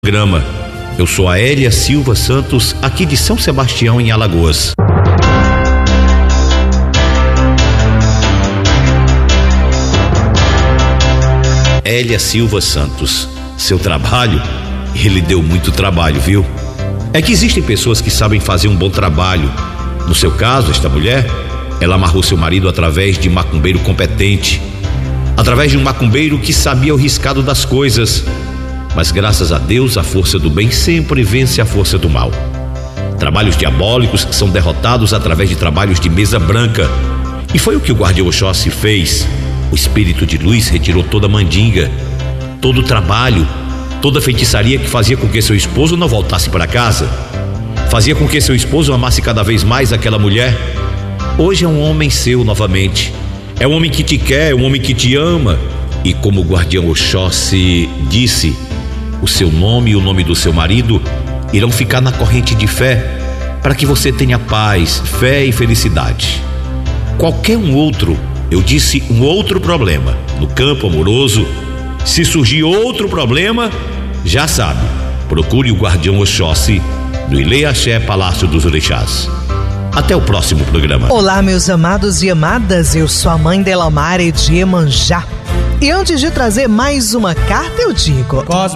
Programa. Eu sou a Hélia Silva Santos, aqui de São Sebastião, em Alagoas. Hélia Silva Santos, seu trabalho, ele deu muito trabalho, viu? É que existem pessoas que sabem fazer um bom trabalho. No seu caso, esta mulher, ela amarrou seu marido através de um macumbeiro competente, através de um macumbeiro que sabia o riscado das coisas. Mas graças a Deus, a força do bem sempre vence a força do mal. Trabalhos diabólicos são derrotados através de trabalhos de mesa branca. E foi o que o guardião Oxóssi fez. O espírito de luz retirou toda a mandinga, todo o trabalho, toda a feitiçaria que fazia com que seu esposo não voltasse para casa, fazia com que seu esposo amasse cada vez mais aquela mulher. Hoje é um homem seu novamente. É um homem que te quer, é um homem que te ama. E como o guardião Oxóssi disse, o seu nome e o nome do seu marido irão ficar na corrente de fé, para que você tenha paz, fé e felicidade. Qualquer um outro, eu disse um outro problema, no campo amoroso, se surgir outro problema, já sabe, procure o guardião Oxóssi no Ilê Axé Palácio dos Orixás. Até o próximo programa. Olá, meus amados e amadas, eu sou a mãe Delamare de Iemanjá. E antes de trazer mais uma carta, eu digo: